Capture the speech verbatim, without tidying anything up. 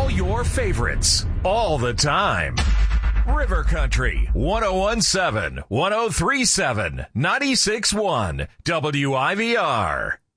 All your favorites, all the time. River Country, one oh one point seven, one oh three point seven, ninety-six point one, W I V R.